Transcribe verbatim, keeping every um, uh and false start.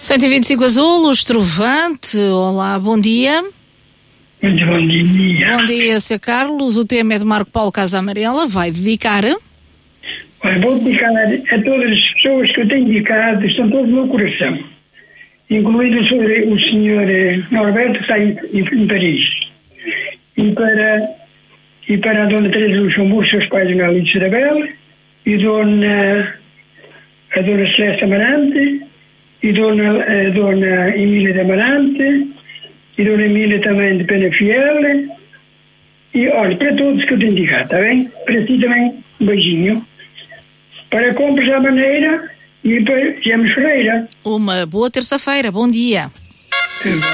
cento e vinte e cinco Azul, o Estrovante. Olá, bom dia. Muito bom dia. Bom dia, senhor Carlos. O tema é de Marco Paulo Casa Amarela. Vai dedicar? Olha, vou dedicar a todas as pessoas que eu tenho dedicado, estão todos no meu coração, incluindo o senhor, o senhor Norberto, que está em, em, em Paris, e para, e para a dona Teresa Luxemburgo, seus pais, Dona Alice Isabel, e dona, a dona Celeste Amarante, e dona, a dona Emília de Amarante, e dona Emília também de Penafiel, e olha, para todos que eu tenho dedicado, está bem? Para ti também, um beijinho. Para compras à maneira e para James Ferreira. Uma boa terça-feira, bom dia. Sim.